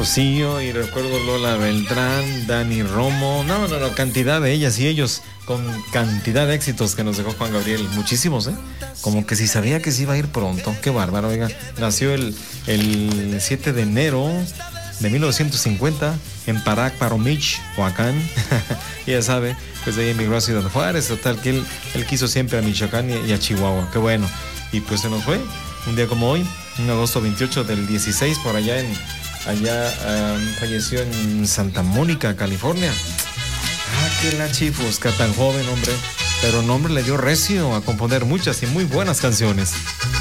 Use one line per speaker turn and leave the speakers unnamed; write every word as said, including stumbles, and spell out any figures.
Rocío, y recuerdo Lola Beltrán, Dani Romo, no, no, no, cantidad de ellas y ellos, con cantidad de éxitos que nos dejó Juan Gabriel, muchísimos, ¿eh? Como que si sabía que se iba a ir pronto, qué bárbaro, oiga. Nació el, el siete de enero de mil novecientos cincuenta en Parac, Paromich, Coacán, ya sabe, pues de ahí emigró a Ciudad Juárez, total que él, él quiso siempre a Michoacán y, y a Chihuahua, qué bueno. Y pues se nos fue, un día como hoy, en agosto veintiocho del dieciséis, por allá en, allá um, falleció en Santa Mónica, California. Ah, qué la chifusca, tan joven, hombre, pero un hombre le dio recio a componer muchas y muy buenas canciones.